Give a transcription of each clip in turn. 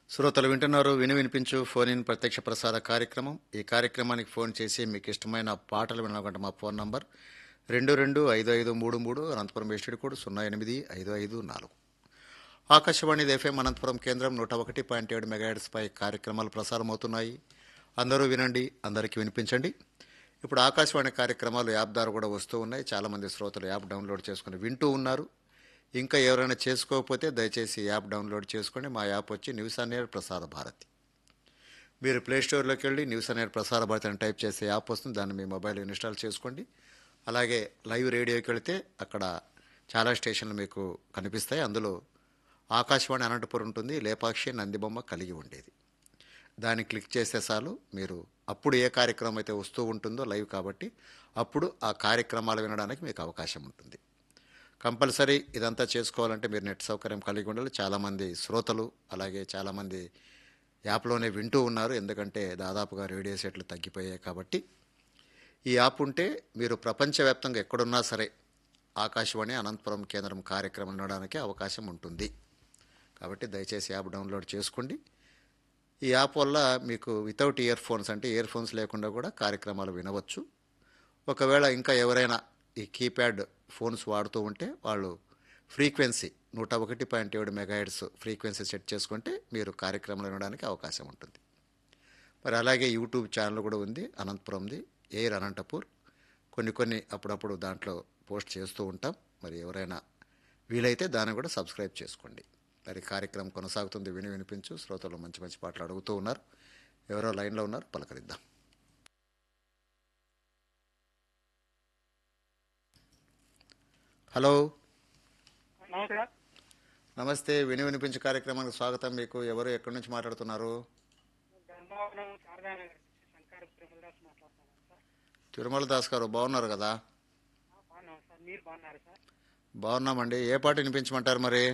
శ్రోతలు వింటున్నారు వినిపించు ఫోన్ ఇన్ ప్రత్యక్ష ప్రసార కార్యక్రమం. ఈ కార్యక్రమానికి ఫోన్ చేసి మీకు ఇష్టమైన పాటలు వినాలంటే మా phone number 225533 Anantapuram STD code 08554. Akashvani FM Anantapuram కేంద్రం 101.7 మెగాహెర్ట్జ్ పై కార్యక్రమాలు ప్రసారమవుతున్నాయి. అందరూ వినండి, అందరికీ వినిపించండి. ఇప్పుడు ఆకాశవాణి కార్యక్రమాలు యాప్ ద్వారా కూడా వస్తూ ఉన్నాయి. చాలామంది శ్రోతలు యాప్ డౌన్లోడ్ చేసుకుని వింటూ ఉన్నారు. ఇంకా ఎవరైనా చేసుకోకపోతే దయచేసి యాప్ డౌన్లోడ్ చేసుకోండి. మా యాప్ వచ్చి news on air Prasar Bharati. మీరు ప్లేస్టోర్లోకి వెళ్ళి news on air Prasar Bharati అని టైప్ చేసే యాప్ వస్తుంది. దాన్ని మీ మొబైల్ ఇన్స్టాల్ చేసుకోండి. అలాగే లైవ్ రేడియోకి వెళితే అక్కడ చాలా స్టేషన్లు మీకు కనిపిస్తాయి. అందులో ఆకాశవాణి అనంతపురం ఉంటుంది. లేపాక్షి నందిబొమ్మ కలిగి ఉండేది. దాన్ని క్లిక్ చేస్తే చాలు మీరు అప్పుడు ఏ కార్యక్రమం అయితే వస్తూ ఉంటుందో లైవ్ కాబట్టి అప్పుడు ఆ కార్యక్రమాలు వినడానికి మీకు అవకాశం ఉంటుంది. కంపల్సరీ ఇదంతా చేసుకోవాలంటే మీరు నెట్ సౌకర్యం కలిగి ఉండాలి. చాలామంది శ్రోతలు అలాగే చాలామంది యాప్లోనే వింటూ ఉన్నారు. ఎందుకంటే దాదాపుగా రేడియో సెట్లు తగ్గిపోయాయి కాబట్టి ఈ యాప్ ఉంటే మీరు ప్రపంచవ్యాప్తంగా ఎక్కడున్నా సరే ఆకాశవాణి అనంతపురం కేంద్రం కార్యక్రమం వినడానికి అవకాశం ఉంటుంది. కాబట్టి దయచేసి యాప్ డౌన్లోడ్ చేసుకోండి. ఈ యాప్ వల్ల మీకు వితౌట్ ఇయర్ ఫోన్స్ అంటే ఇయర్ ఫోన్స్ లేకుండా కూడా కార్యక్రమాలు వినవచ్చు. ఒకవేళ ఇంకా ఎవరైనా ఈ కీప్యాడ్ ఫోన్స్ వాడుతూ ఉంటే వాళ్ళు ఫ్రీక్వెన్సీ 101.7 మెగాహెర్ట్జ్ ఫ్రీక్వెన్సీ సెట్ చేసుకుంటే మీరు కార్యక్రమాలు వినడానికి అవకాశం ఉంటుంది. మరి అలాగే యూట్యూబ్ ఛానల్ కూడా ఉంది అనంతపురంది, ఎయిర్ అనంతపూర్. కొన్ని అప్పుడప్పుడు దాంట్లో పోస్ట్ చేస్తూ ఉంటాం. మరి ఎవరైనా వీలైతే దాన్ని కూడా సబ్స్క్రైబ్ చేసుకోండి. మరి కార్యక్రమం కొనసాగుతుంది. వినిపించు శ్రోతలు మంచి మంచి పాటలు అడుగుతూ ఉన్నారు. ఎవరో లైన్లో ఉన్నారు, పలకరిద్దాం. హలో, నమస్తే. వినిపించు కార్యక్రమానికి స్వాగతం. మీకు ఎవరు ఎక్కడి నుంచి మాట్లాడుతున్నారు? తిరుమల దాస్ గారు బాగున్నారు కదా? బాగున్నామండి. ఏ పాట వినిపించమంటారు మరి?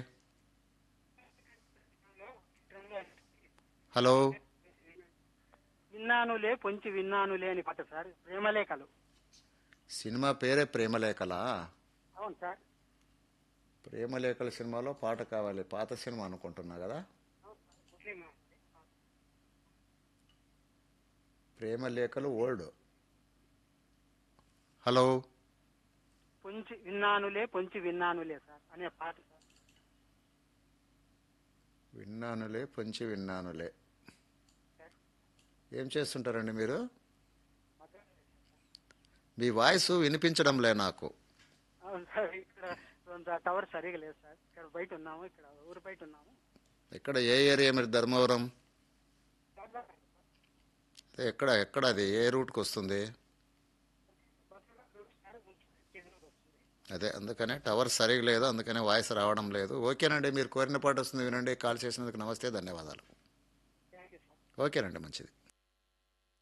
హలో, విన్నానులే పొంచి విన్నానులే అని పాట సార్, ప్రేమలేఖలు. సినిమా పేరే ప్రేమలేఖలా? అవును సార్. ప్రేమలేఖల సినిమాలో పాట కావాలి. పాత సినిమా అనుకుంటున్నా కదా? ప్రేమలేఖలు ఓల్డ్. హలో, పొంచి విన్నానులే సార్ అనే పాట సార్. విన్నానులే పొంచి విన్నానులే. ఏం చేస్తుంటారండి మీరు? మీ వాయిస్ వినిపించడంలే నాకు. అవును సార్, ఇక్కడ టవర్ సరిగా లేదు సార్. ఇక్కడ బయట ఉన్నాము, ఇక్కడ ఊరు బయట ఉన్నాము. ఎక్కడ, ఏ ఏరియా మీరు? ధర్మవరం ఎక్కడ అది ఏ రూట్కి వస్తుంది? అదే అందుకనే టవర్ సరిగా లేదు, అందుకనే వాయిస్ రావడం లేదు. ఓకేనండి, మీరు కోరిన పాట వస్తుంది, వినండి. కాల్ చేసినందుకు నమస్తే, ధన్యవాదాలు. ఓకేనండి, మంచిది.